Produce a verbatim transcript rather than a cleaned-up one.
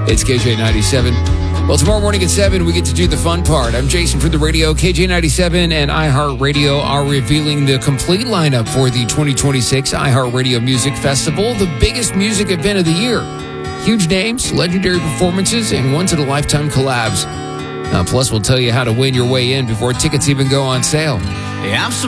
It's K J ninety-seven. Well, tomorrow morning at seven, we get to do the fun part. I'm Jason for the radio. K J ninety-seven and iHeartRadio are revealing the complete lineup for the twenty twenty-six iHeartRadio Music Festival, the biggest music event of the year. Huge names, legendary performances, and once-in-a-lifetime collabs. Uh, plus, we'll tell you how to win your way in before tickets even go on sale. Yeah, I'm